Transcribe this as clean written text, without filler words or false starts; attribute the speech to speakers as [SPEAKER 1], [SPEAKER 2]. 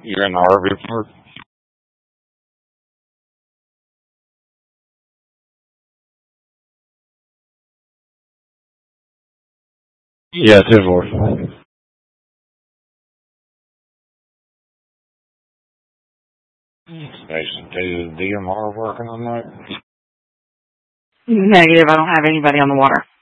[SPEAKER 1] You're in the RV park? Yeah, it's his voice. Is DMR working on that?
[SPEAKER 2] Negative. I don't have anybody on the water.